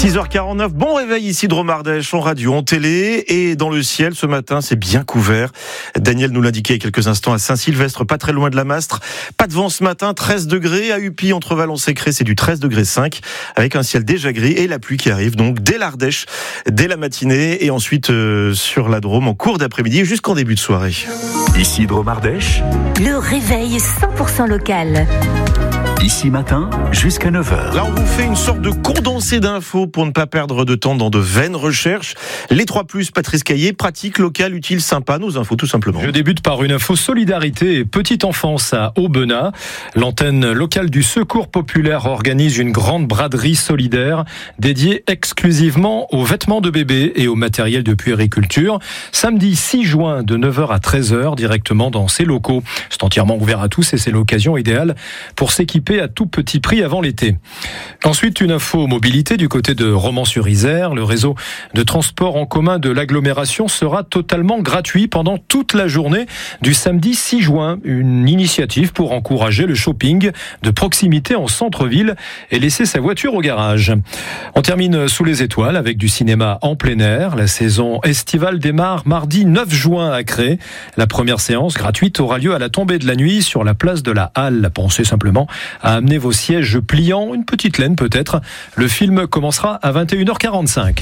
6h49, bon réveil ici de Dromardèche, en radio, en télé et dans le ciel ce matin, c'est bien couvert. Daniel nous l'indiquait il y a quelques instants à Saint-Sylvestre, pas très loin de la Mastre. Pas de vent ce matin, 13 degrés. À Upi, entre Valence et Cré, c'est du 13 degrés 5 avec un ciel déjà gris et la pluie qui arrive donc dès l'Ardèche, dès la matinée et ensuite sur la Drôme en cours d'après-midi jusqu'en début de soirée. Ici Dromardèche, le réveil 100% local. Ici matin, jusqu'à 9h. Là, on vous fait une sorte de condensé d'infos pour ne pas perdre de temps dans de vaines recherches. Les 3+, Patrice Caillé, pratique, locale, utile, sympa, nos infos tout simplement. Je débute par une info solidarité et petite enfance à Aubenas. L'antenne locale du Secours populaire organise une grande braderie solidaire dédiée exclusivement aux vêtements de bébé et au matériel de puériculture. Samedi 6 juin de 9h à 13h directement dans ces locaux. C'est entièrement ouvert à tous et c'est l'occasion idéale pour s'équiper à tout petit prix avant l'été. Ensuite, une info mobilité du côté de Romans-sur-Isère. Le réseau de transport en commun de l'agglomération sera totalement gratuit pendant toute la journée du samedi 6 juin. Une initiative pour encourager le shopping de proximité en centre-ville et laisser sa voiture au garage. On termine sous les étoiles avec du cinéma en plein air. La saison estivale démarre mardi 9 juin à Cré. La première séance gratuite aura lieu à la tombée de la nuit sur la place de la Halle. Pensez simplement à amener vos sièges pliants, une petite laine peut-être. Le film commencera à 21h45.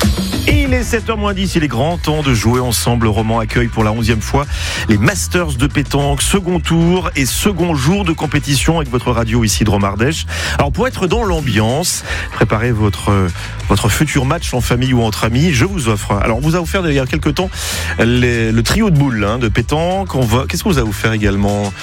Il est 7h10, il est grand temps de jouer ensemble. Roman accueille pour la 11e fois les Masters de pétanque, second tour et second jour de compétition avec votre radio ici de Dromardèche. Alors pour être dans l'ambiance, préparez votre futur match en famille ou entre amis, je vous offre. Alors on vous a offert il y a quelques temps le trio de boules de pétanque. Qu'est-ce qu'on vous a offert également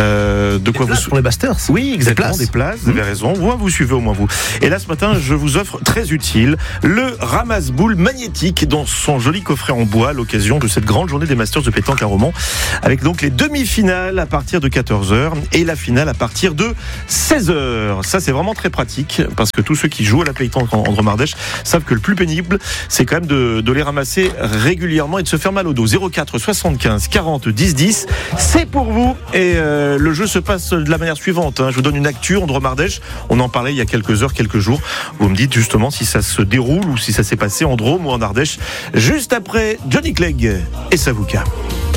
de quoi pour les Masters. Oui, exactement, des places, vous avez raison. Vous suivez au moins vous. Et là ce matin, je vous offre très utile le ramasse-boules magnétique dans son joli coffret en bois à l'occasion de cette grande journée des Masters de pétanque à Romans, avec donc les demi-finales à partir de 14h et la finale à partir de 16h. Ça c'est vraiment très pratique parce que tous ceux qui jouent à la pétanque en Dromardèche savent que le plus pénible c'est quand même de les ramasser régulièrement et de se faire mal au dos. 04 75 40 10 10, c'est pour vous et le jeu se passe de la manière suivante. Je vous donne une actu en Dromardèche, on en parlait il y a quelques heures, quelques jours. Vous me dites justement si ça se déroule ou si ça s'est passé en Drôme ou en Ardèche, juste après Johnny Clegg et Savuka.